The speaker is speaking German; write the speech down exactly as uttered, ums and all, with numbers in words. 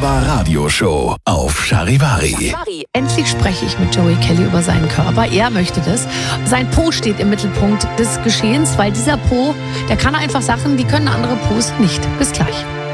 Baba Radio Show auf Charivari. Endlich spreche ich mit Joey Kelly über seinen Körper. Er möchte das. Sein Po steht im Mittelpunkt des Geschehens, weil dieser Po, der kann einfach Sachen, die können andere Pos nicht. Bis gleich.